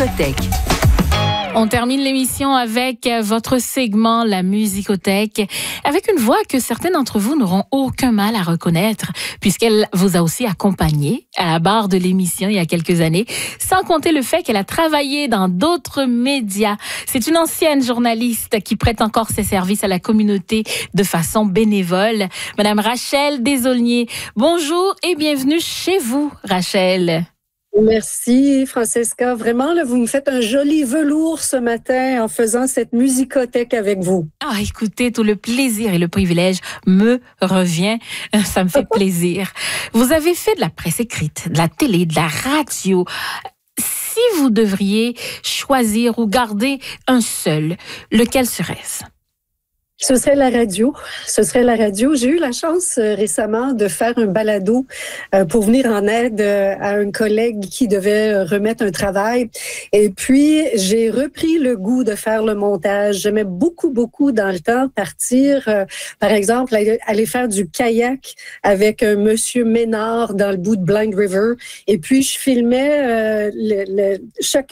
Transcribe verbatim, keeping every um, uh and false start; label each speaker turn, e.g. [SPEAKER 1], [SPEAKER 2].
[SPEAKER 1] Musicothèque. On termine l'émission avec votre segment La Musicothèque, avec une voix que certains d'entre vous n'auront aucun mal à reconnaître, puisqu'elle vous a aussi accompagné à la barre de l'émission il y a quelques années, sans compter le fait qu'elle a travaillé dans d'autres médias. C'est une ancienne journaliste qui prête encore ses services à la communauté de façon bénévole. Madame Rachel Desaulniers, bonjour et bienvenue chez vous, Rachel.
[SPEAKER 2] Merci, Francesca. Vraiment, là, vous me faites un joli velours ce matin en faisant cette musicothèque avec vous.
[SPEAKER 1] Ah, écoutez, tout le plaisir et le privilège me revient. Ça me fait plaisir. Vous avez fait de la presse écrite, de la télé, de la radio. Si vous devriez choisir ou garder un seul, lequel serait-ce?
[SPEAKER 2] Ce serait la radio. Ce serait la radio. J'ai eu la chance euh, récemment de faire un balado euh, pour venir en aide euh, à un collègue qui devait remettre un travail. Et puis, j'ai repris le goût de faire le montage. J'aimais beaucoup, beaucoup dans le temps partir, euh, par exemple, aller faire du kayak avec un monsieur Ménard dans le bout de Blind River. Et puis, je filmais euh, le, le, chacun